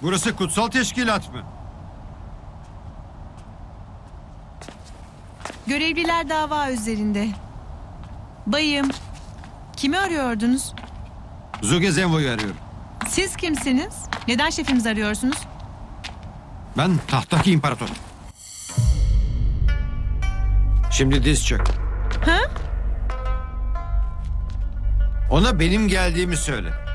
Burası kutsal teşkilat mı? Görevliler dava üzerinde. Bayım, kimi arıyordunuz? Zugezenvo'yu arıyorum. Siz kimsiniz? Neden şefimizi arıyorsunuz? Ben tahtaki imparator. Şimdi diz çök. Ha? Ona benim geldiğimi söyle.